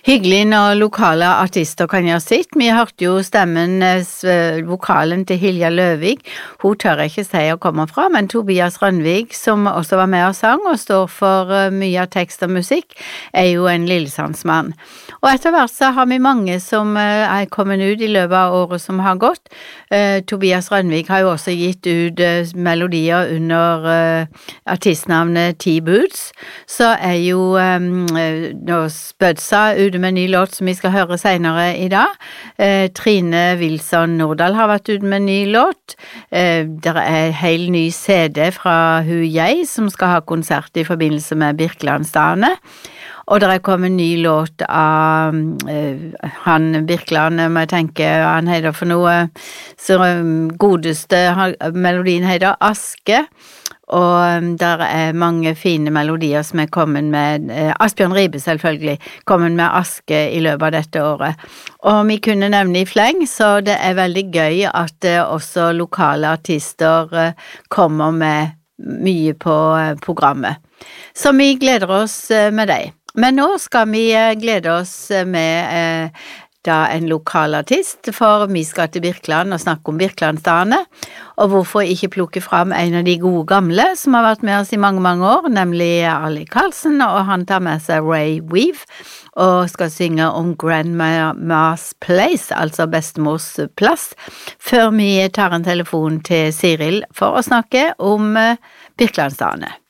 Hyggelig når lokale artister kan gjøre sitt. Vi hørte jo vokalen til Hilja Løvig. Hun tør ikke si å komme fra, men Tobias Rønvig, som også var med og sang og står for mye av tekst og musikk, jo en lillesandsmann. Og etter hvert så har vi mange som kommet ut i løpet av året som har gått. Tobias Rønvig har jo også gitt ut melodier under artistnavnet T-Boots. Så jo nå Spødsa ute med en ny låt som vi skal høre senere i dag. Trine Wilson Nordahl har vært ute med en ny låt. Det en hel ny CD fra Hun som skal ha konsert i forbindelse med Birkelandsdagene. Og det kommet en ny låt av han Birkeland, må jeg tenke, han heter for noe, så godeste melodien heter Aske. Og der mange fine melodier som kommet med, Asbjørn Ribe selvfølgelig, kommet med Aske i løpet av dette året. Og vi kunne nevne i fleng, så det veldig gøy at også lokale artister kommer med mye på programmet. Så vi gleder oss med deg. Men nå skal vi glede oss med en lokal artist, for vi skal til Birkeland og snakke om Birkelandsdagene, og hvorfor ikke plukke fram en av de gode gamle som har vært med oss i mange, mange år, nemlig Ali Karlsen, og han tar med seg Ray Weave, og skal synge om Grandma's Place, altså bestemors plass, før vi tar en telefon til Cyril for å snakke om Birkelandsdagene.